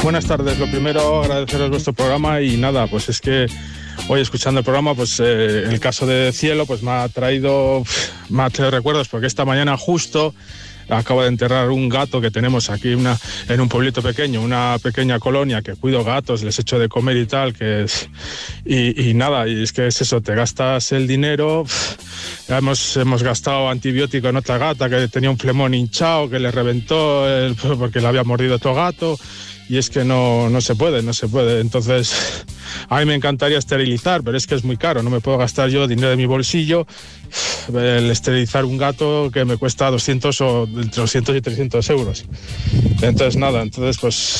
Buenas tardes. Lo primero, agradeceros vuestro programa y nada, pues es que hoy escuchando el programa, pues el caso de Cielo, pues me ha traído recuerdos, porque esta mañana justo acabo de enterrar un gato que tenemos aquí en un pueblito pequeño, una pequeña colonia que cuido gatos, les echo de comer y tal, y nada, y es que es eso, te gastas el dinero. Hemos gastado antibiótico en otra gata que tenía un flemón hinchado, que le reventó porque le había mordido otro gato, y es que no se puede. Entonces, a mí me encantaría esterilizar, pero es que es muy caro, no me puedo gastar yo dinero de mi bolsillo el esterilizar un gato que me cuesta 200 o entre 200 y 300 euros. Entonces, pues